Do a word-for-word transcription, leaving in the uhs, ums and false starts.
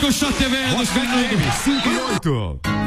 com o Shot T V dos Canudos. cinco e oito.